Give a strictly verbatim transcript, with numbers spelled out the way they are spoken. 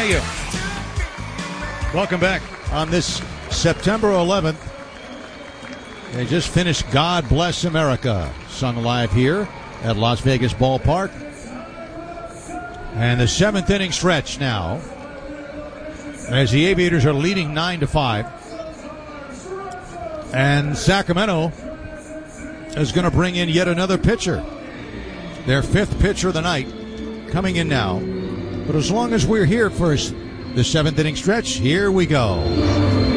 you? Welcome back on this September eleventh. They just finished God Bless America, sung live here at Las Vegas Ballpark. And the seventh inning stretch now, as the Aviators are leading nine to five. And Sacramento is going to bring in yet another pitcher. Their fifth pitcher of the night coming in now. But as long as we're here for the seventh inning stretch, here we go.